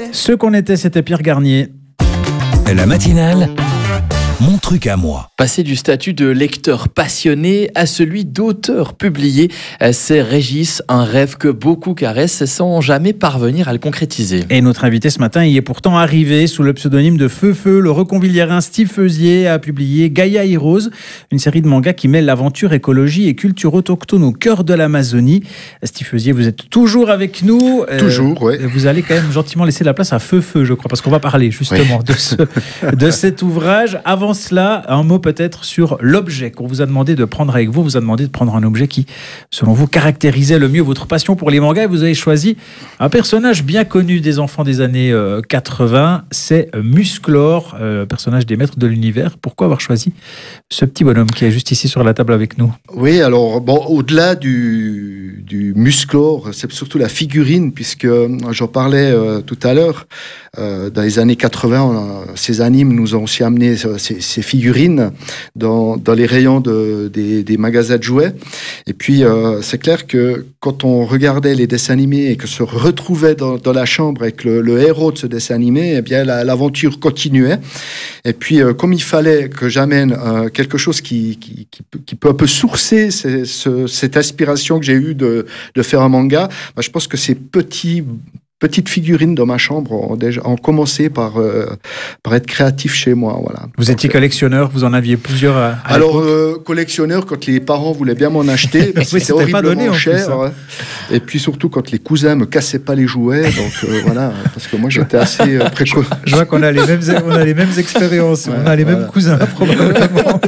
Ce qu'on était, c'était Pierre Garnier. La matinale, mon truc à moi. Passer du statut de lecteur passionné à celui d'auteur publié, c'est Régis, un rêve que beaucoup caressent sans jamais parvenir à le concrétiser. Et notre invité ce matin y est pourtant arrivé sous le pseudonyme de Feu. Le reconviliérain Steve Feusier a publié Gaia Heroes, une série de mangas qui mêle l'aventure, écologie et culture autochtone au cœur de l'Amazonie. Steve Feusier, vous êtes toujours avec nous. Toujours, oui. Vous allez quand même gentiment laisser la place à Feu, je crois, parce qu'on va parler justement de cet ouvrage. Avant cela, un mot peut-être sur l'objet qu'on vous a demandé de prendre avec vous. On vous a demandé de prendre un objet qui, selon vous, caractérisait le mieux votre passion pour les mangas. Et vous avez choisi un personnage bien connu des enfants des années 80. C'est Musclor, personnage des maîtres de l'univers. Pourquoi avoir choisi ce petit bonhomme qui est juste ici sur la table avec nous? Oui, alors, au-delà du Musclor, c'est surtout la figurine, puisque j'en parlais tout à l'heure. Dans les années 80, ces animes nous ont aussi amené ces figurines dans les rayons des magasins de jouets. Et puis, c'est clair que quand on regardait les dessins animés et que se retrouvait dans la chambre avec le héros de ce dessin animé, eh bien, l'aventure continuait. Et puis, comme il fallait que j'amène quelque chose qui peut un peu sourcer cette inspiration que j'ai eue de faire un manga, je pense que ces petites figurines dans ma chambre ont commencé par être créatifs chez moi. Voilà. Vous étiez collectionneur, vous en aviez plusieurs alors, collectionneur, quand les parents voulaient bien m'en acheter, parce que c'était horriblement pas donné, cher. Plus, hein. Et puis surtout, quand les cousins me cassaient pas les jouets. Donc voilà, parce que moi, j'étais assez précoce. Je vois qu'on a les mêmes expériences, ouais, on a les mêmes cousins, probablement.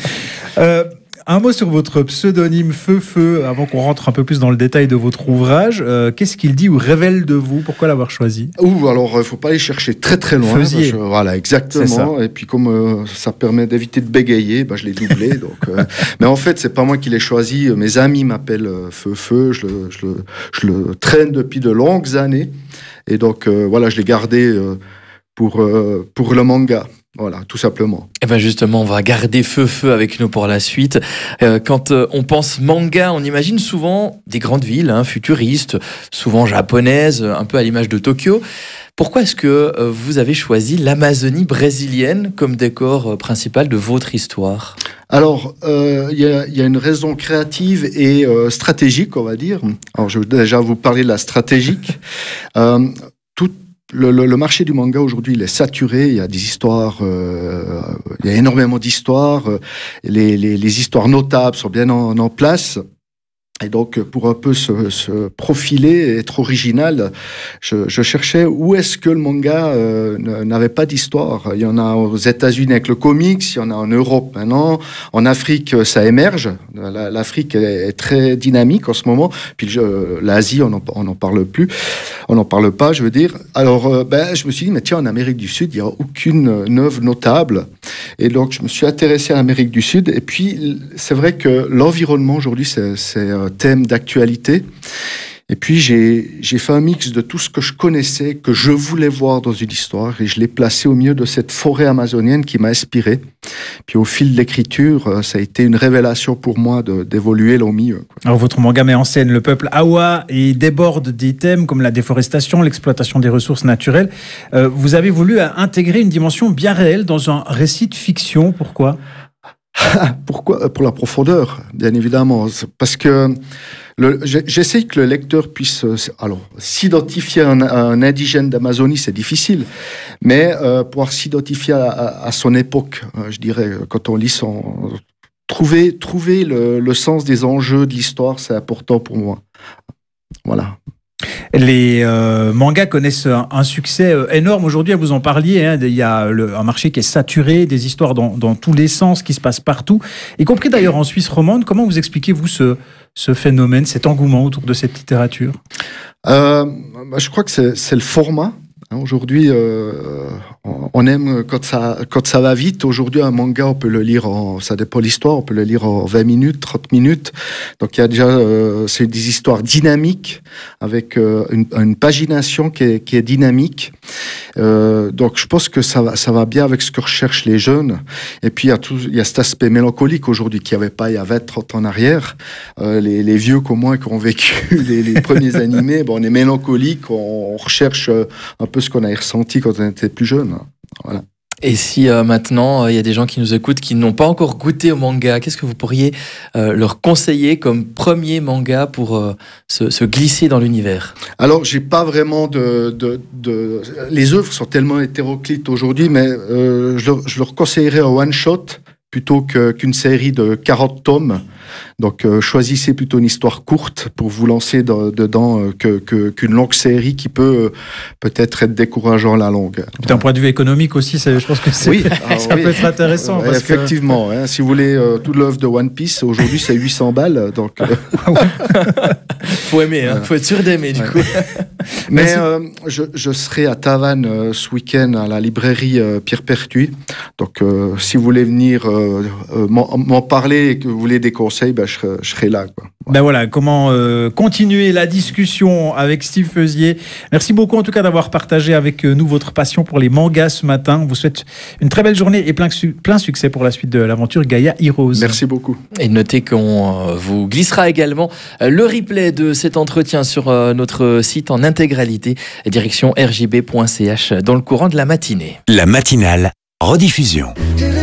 Un mot sur votre pseudonyme Feu, avant qu'on rentre un peu plus dans le détail de votre ouvrage. Qu'est-ce qu'il dit ou révèle de vous? Pourquoi l'avoir choisi? Alors, il ne faut pas aller chercher très très loin. Feusier. Voilà, exactement. Et puis, comme ça permet d'éviter de bégayer, je l'ai doublé. Donc, mais en fait, c'est pas moi qui l'ai choisi. Mes amis m'appellent Feu. Je le traîne depuis de longues années. Et donc, voilà, je l'ai gardé pour le manga. Voilà, tout simplement. Et bien justement, on va garder Feu avec nous pour la suite. Quand on pense manga, on imagine souvent des grandes villes futuristes, souvent japonaises, un peu à l'image de Tokyo. Pourquoi est-ce que vous avez choisi l'Amazonie brésilienne comme décor principal de votre histoire? Alors, il y a une raison créative et stratégique, on va dire. Alors, je vais déjà vous parler de la stratégique. Le marché du manga aujourd'hui, il est saturé. Il y a des histoires, il y a énormément d'histoires. Les histoires notables sont bien en place. Et donc, pour un peu se profiler et être original, je cherchais où est-ce que le manga n'avait pas d'histoire. Il y en a aux États-Unis avec le comics, il y en a en Europe maintenant. En Afrique, ça émerge. L'Afrique est très dynamique en ce moment. Puis l'Asie, on n'en parle plus. On n'en parle pas, je veux dire. Alors, je me suis dit, mais tiens, en Amérique du Sud, il n'y a aucune œuvre notable. Et donc, je me suis intéressé à l'Amérique du Sud. Et puis, c'est vrai que l'environnement aujourd'hui, c'est un thème d'actualité. Et puis, j'ai fait un mix de tout ce que je connaissais, que je voulais voir dans une histoire, et je l'ai placé au milieu de cette forêt amazonienne qui m'a inspiré. Puis, au fil de l'écriture, ça a été une révélation pour moi d'évoluer là au milieu. Alors, votre manga met en scène le peuple Awa et déborde des thèmes comme la déforestation, l'exploitation des ressources naturelles. Vous avez voulu intégrer une dimension bien réelle dans un récit de fiction. Pourquoi? Pourquoi? Pour la profondeur, bien évidemment. Parce que j'essaie que le lecteur puisse s'identifier à un indigène d'Amazonie, c'est difficile, mais pouvoir s'identifier à son époque, je dirais, quand on lit trouver le sens des enjeux de l'histoire, c'est important pour moi. Voilà. Les mangas connaissent un succès énorme aujourd'hui, vous en parliez, il y a un marché qui est saturé, des histoires dans tous les sens qui se passent partout, y compris d'ailleurs en Suisse romande. Comment vous expliquez-vous ce phénomène, cet engouement autour de cette littérature? Je crois que c'est le format. Aujourd'hui, on aime quand ça va vite. Aujourd'hui, un manga, on peut le lire ça dépend de l'histoire, on peut le lire en 20 minutes, 30 minutes. Donc, il y a déjà, c'est des histoires dynamiques avec une pagination qui est dynamique. Donc, je pense que ça va bien avec ce que recherchent les jeunes. Et puis, il y a cet aspect mélancolique aujourd'hui qu'il n'y avait pas il y a 20, 30 ans en arrière. Les vieux comme moi qui ont vécu les premiers animés, on est mélancolique, on recherche un peu peu ce qu'on a ressenti quand on était plus jeune. Voilà. Et si maintenant, il y a des gens qui nous écoutent qui n'ont pas encore goûté au manga, qu'est-ce que vous pourriez leur conseiller comme premier manga pour se glisser dans l'univers? Alors, j'ai pas vraiment Les œuvres sont tellement hétéroclites aujourd'hui, mais je leur conseillerais un one-shot plutôt qu'une série de 40 tomes. Donc, choisissez plutôt une histoire courte pour vous lancer dedans qu'une longue série qui peut peut-être être décourageant à la longue. D'un point de vue économique aussi, je pense que ça peut être intéressant. Parce effectivement, hein, si vous voulez toute l'œuvre de One Piece, aujourd'hui c'est 800 balles. Donc, faut aimer, hein, faut être sûr d'aimer du coup. Mais je serai à Tavannes ce week-end à la librairie Pierre Pertuis. Donc, si vous voulez venir m'en parler et que vous voulez des conseils, je serai là, quoi. Ben voilà, comment continuer la discussion avec Steve Feusier. Merci beaucoup en tout cas d'avoir partagé avec nous votre passion pour les mangas ce matin. On vous souhaite une très belle journée et plein succès pour la suite de l'aventure Gaia Heroes. Merci beaucoup. Et notez qu'on vous glissera également le replay de cet entretien sur notre site en intégralité, direction rjb.ch dans le courant de la matinée. La matinale, rediffusion.